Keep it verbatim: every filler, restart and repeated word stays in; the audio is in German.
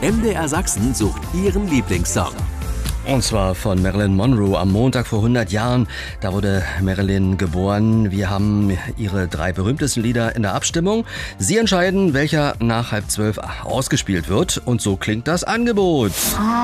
M D R Sachsen sucht Ihren Lieblingssong. Und zwar von Marilyn Monroe am Montag vor hundert Jahren. Da wurde Marilyn geboren. Wir haben ihre drei berühmtesten Lieder in der Abstimmung. Sie entscheiden, welcher nach halb zwölf ausgespielt wird. Und so klingt das Angebot.